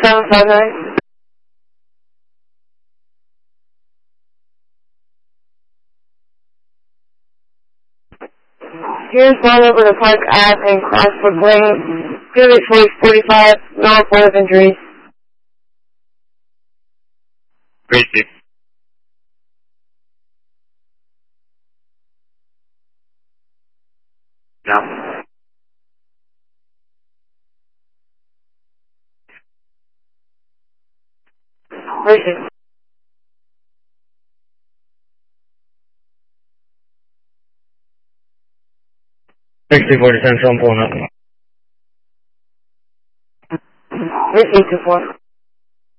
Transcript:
759. Here's one over to Park Ave and Crosswood Lane. Phoenix 45, no report of injuries. Gracie. No. Gracie. 6047, I'm pulling up. Gracie 24.